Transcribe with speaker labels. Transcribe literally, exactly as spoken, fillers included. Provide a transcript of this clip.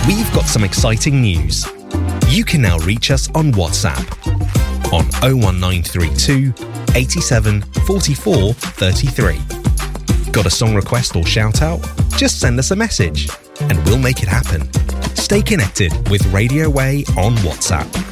Speaker 1: We've got some exciting news. You can now reach us on WhatsApp on oh one nine three two, eighty-seven, forty-four, thirty-three. Got a song request or shout out? Just send us a message and we'll make it happen. Stay connected with Radio Way on WhatsApp.